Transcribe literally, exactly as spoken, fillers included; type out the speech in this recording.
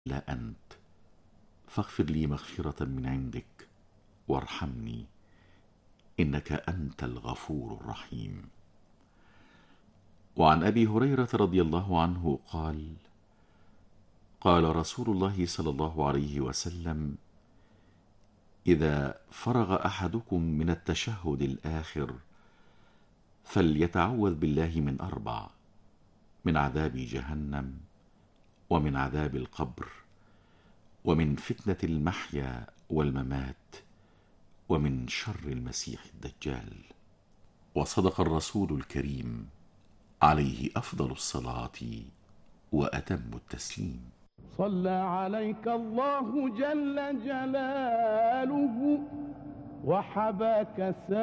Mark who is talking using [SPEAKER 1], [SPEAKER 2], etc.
[SPEAKER 1] لا أنت، فاغفر لي مغفرة من عندك وارحمني، إنك أنت الغفور الرحيم. وعن أبي هريرة رضي الله عنه قال: قال رسول الله صلى الله عليه وسلم: إذا فرغ أحدكم من التشهد الآخر فليتعوذ بالله من أربع: من عذاب جهنم، ومن عذاب القبر، ومن فتنة المحيا والممات، ومن شر المسيح الدجال. وصدق الرسول الكريم عليه أفضل الصلاة وأتم التسليم.
[SPEAKER 2] صلى عليك الله جل جلاله وحباك